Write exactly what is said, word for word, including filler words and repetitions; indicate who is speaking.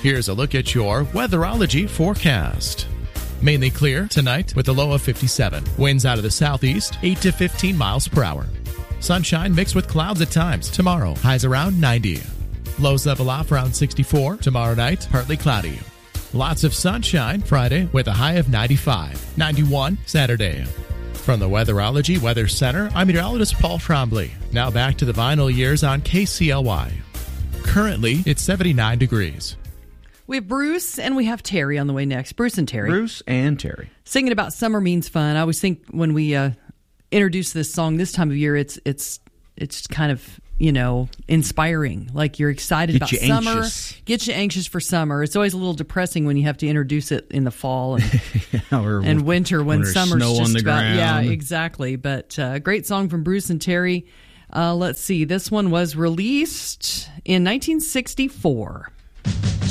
Speaker 1: Here's a look at your Weatherology forecast. Mainly clear tonight with a low of fifty-seven. Winds out of the southeast, eight to fifteen miles per hour. Sunshine mixed with clouds at times. Tomorrow, highs around ninety. Lows level off around sixty-four. Tomorrow night, partly cloudy. Lots of sunshine Friday with a high of ninety-five. ninety-one Saturday. From the Weatherology Weather Center, I'm meteorologist Paul Trombley. Now back to the vinyl years on K C L Y. Currently, it's seventy-nine degrees.
Speaker 2: We have Bruce and we have Terry on the way next. Bruce and Terry.
Speaker 3: Bruce and Terry.
Speaker 2: Singing about summer means fun. I always think when we uh, introduce this song this time of year, it's it's it's kind of, you know, inspiring. Like you're excited
Speaker 3: Get
Speaker 2: about
Speaker 3: you
Speaker 2: summer.
Speaker 3: anxious.
Speaker 2: Get you anxious for summer. It's always a little depressing when you have to introduce it in the fall and,
Speaker 3: yeah, or
Speaker 2: and winter when,
Speaker 3: when there's
Speaker 2: summer's
Speaker 3: snow
Speaker 2: just
Speaker 3: on the
Speaker 2: about.
Speaker 3: ground.
Speaker 2: Yeah, exactly. But uh, great song from Bruce and Terry. Uh, let's see. This one was released in nineteen sixty-four.